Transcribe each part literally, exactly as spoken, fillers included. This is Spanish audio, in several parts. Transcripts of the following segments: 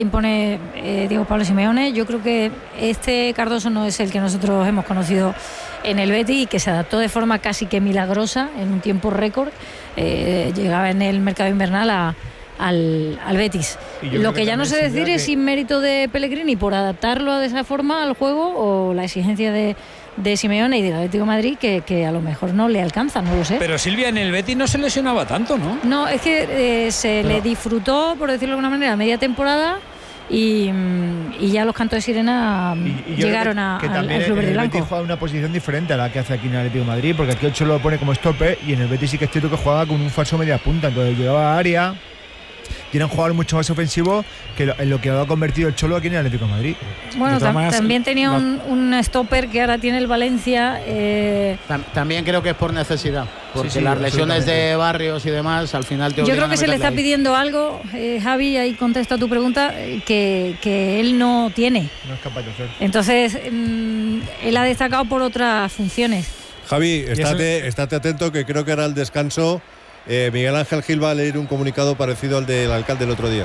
impone eh, Diego Pablo Simeone. Yo creo que este Cardoso no es el que nosotros hemos conocido en el Betis y que se adaptó de forma casi que milagrosa en un tiempo récord. Eh, llegaba en el mercado invernal a, al, al Betis. Lo que, que ya no sé decir que... es si mérito de Pellegrini por adaptarlo de esa forma al juego o la exigencia de, de Simeone y del Atlético de Madrid que, que a lo mejor no le alcanza, no lo sé. Pero Silvia, en el Betis no se lesionaba tanto, ¿no? No, es que eh, se Pero... le disfrutó, por decirlo de alguna manera, media temporada. Y, y ya los cantos de sirena y, y llegaron que, a, que al, al Club Verde Blanco. El Betis juega una posición diferente a la que hace aquí en el Atlético de Madrid, porque aquí el Cholo lo pone como stopper y en el Betis sí que es cierto que jugaba con un falso media punta, entonces llegaba a área y era un jugador mucho más ofensivo que lo, en lo que ha convertido el Cholo aquí en el Atlético de Madrid. Bueno, tam maneras, también tenía la... un, un stopper que ahora tiene el Valencia. Eh... Tam también creo que es por necesidad, porque sí, sí, las lesiones de Barrios y demás al final te Yo creo que se le está ahí. pidiendo algo, eh, Javi, ahí contesto a tu pregunta, eh, que, que él no tiene. No es capaz de hacer. Entonces, mm, él ha destacado por otras funciones. Javi, estate, estate atento que creo que era el descanso. Eh, Miguel Ángel Gil va a leer un comunicado parecido al del alcalde el otro día.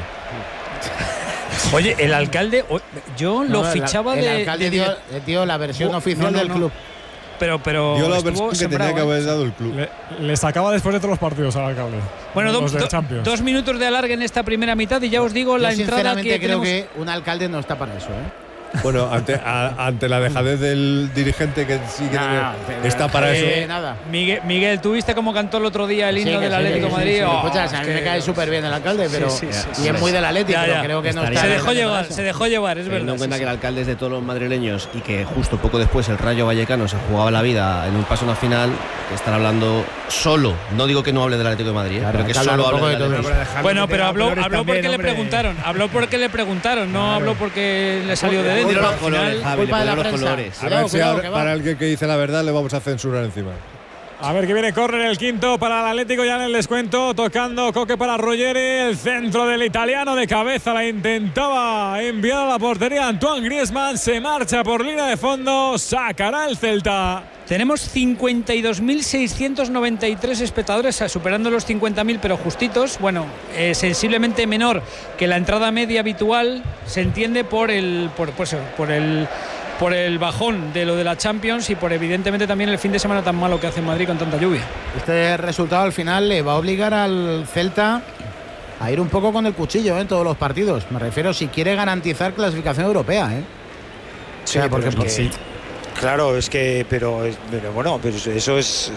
Oye, el alcalde, yo no, lo fichaba el, de... El alcalde de, dio, dio la versión oh, oficial no, no, del club. Pero, pero dio la versión que sembrado, tenía que haber ¿eh? dado el club. Le, le sacaba después de todos los partidos al alcalde. Bueno, do, do, dos minutos de alargue en esta primera mitad y ya os digo yo la entrada que creo tenemos... que un alcalde no está para eso, ¿eh? Bueno, ante, a, ante la dejadez del dirigente que sí que no, está para eh, eso. Nada. Miguel, Miguel, ¿tú viste cómo cantó el otro día el himno sí, del sí, Atlético de Madrid? Sí, sí, oh, escuchas, a mí me cae súper bien el alcalde, pero sí, sí, sí, y es sí, muy sí. del Atlético, ya, ya. pero creo que no está. Se dejó llevar, se dejó llevar, es verdad. Teniendo en cuenta sí, que el alcalde es de todos los madrileños y que justo poco después el Rayo Vallecano se jugaba la vida en un paso a una final, que estar hablando solo, no digo que no hable del Atlético de Madrid, claro, pero que solo hable de todo. Bueno, pero habló, habló porque también, le preguntaron, habló porque le preguntaron, no habló porque le salió de dentro. Culpa de la prensa. A ver cuidado, si ahora, para el que, que dice la verdad le vamos a censurar encima. A ver que viene córner el quinto para el Atlético ya en el descuento, tocando Coque para Ruggeri, el centro del italiano de cabeza, la intentaba enviar a la portería Antoine Griezmann, se marcha por línea de fondo, sacará el Celta. Tenemos cincuenta y dos mil seiscientos noventa y tres espectadores, superando los cincuenta mil, pero justitos. Bueno, eh, sensiblemente menor que la entrada media habitual, se entiende por el, por, pues, por el, por el bajón de lo de la Champions y por evidentemente también el fin de semana tan malo que hace en Madrid con tanta lluvia. Este resultado al final le va a obligar al Celta a ir un poco con el cuchillo, ¿eh? En todos los partidos. Me refiero si quiere garantizar clasificación europea, ¿eh? Sí, o sea, porque, porque sí. Claro, es que, pero, pero bueno, pero eso es,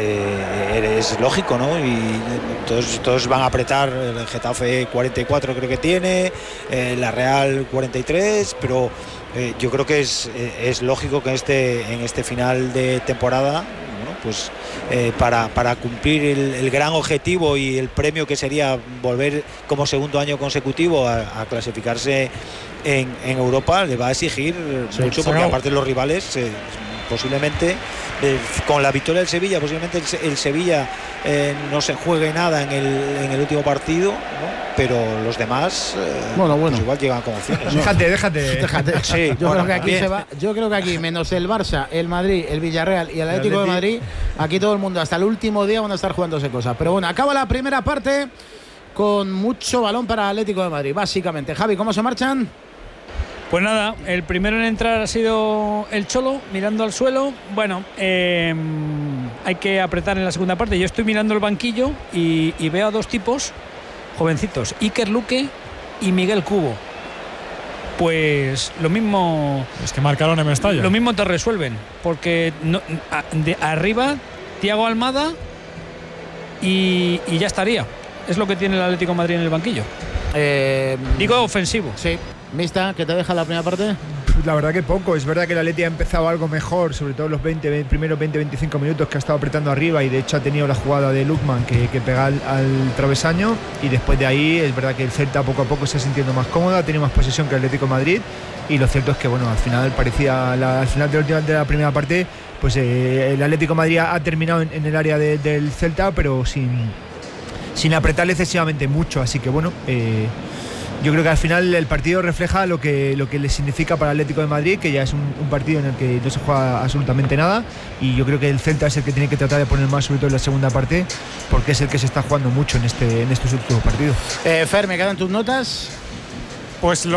eh, es lógico, ¿no? Y todos, todos van a apretar. El Getafe cuarenta y cuatro creo que tiene, eh, la Real cuarenta y tres, pero eh, yo creo que es, es lógico que este, en este final de temporada, bueno, pues eh, para, para cumplir el, el gran objetivo y el premio que sería volver como segundo año consecutivo a, a clasificarse En, en Europa, le va a exigir sí, mucho, porque no. aparte los rivales eh, posiblemente eh, con la victoria del Sevilla posiblemente el, el Sevilla eh, no se juegue nada en el, en el último partido, ¿no? Pero los demás eh, bueno, bueno. Pues igual llegan como opciones. Déjate, déjate, déjate. Sí, yo, bueno, creo que aquí se va, yo creo que aquí menos el Barça, el Madrid, el Villarreal y el Atlético el de Madrid, aquí todo el mundo hasta el último día van a estar jugándose cosas. Pero bueno, acaba la primera parte con mucho balón para el Atlético de Madrid, básicamente. Javi, ¿cómo se marchan? Pues nada, el primero en entrar ha sido el Cholo, mirando al suelo. Bueno, eh, hay que apretar en la segunda parte. Yo estoy mirando el banquillo y, y veo a dos tipos jovencitos, Iker Luque y Miguel Cubo. Pues lo mismo... Es que marcaron en Mestalla. Lo mismo te resuelven, porque no, a, de arriba, Thiago Almada y, y ya estaría. Es lo que tiene el Atlético de Madrid en el banquillo. Eh, Digo ofensivo. Sí. Mista, ¿qué te deja la primera parte? La verdad que poco, es verdad que el Atleti ha empezado algo mejor, sobre todo los veinte, primeros veinte a veinticinco minutos que ha estado apretando arriba y de hecho ha tenido la jugada de Lukman que, que pega al, al travesaño y después de ahí es verdad que el Celta poco a poco se está sintiendo más cómodo, ha tenido más posesión que el Atlético de Madrid y lo cierto es que bueno, al final parecía, la, al final de la, última, de la primera parte pues eh, el Atlético de Madrid ha, ha terminado en, en el área de, del Celta pero sin, sin apretarle excesivamente mucho, así que bueno... Eh, Yo creo que al final el partido refleja lo que, lo que le significa para el Atlético de Madrid, que ya es un, un partido en el que no se juega absolutamente nada y yo creo que el Celta es el que tiene que tratar de poner más, sobre todo en la segunda parte, porque es el que se está jugando mucho en, este, en estos últimos partidos. Eh, Fer, ¿me quedan tus notas? Pues lo